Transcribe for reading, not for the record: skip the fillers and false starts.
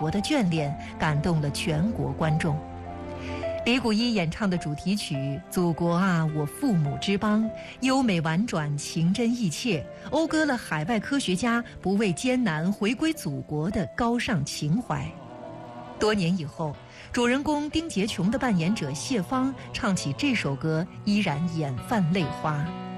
国的眷恋，感动了全国观众。李谷一演唱的主题曲《祖国啊，我父母之邦》，优美婉转，情真意切，讴歌了海外科学家不畏艰难回归祖国的高尚情怀。多年以后，主人公丁洁琼的扮演者谢芳唱起这首歌，依然眼泛泪花。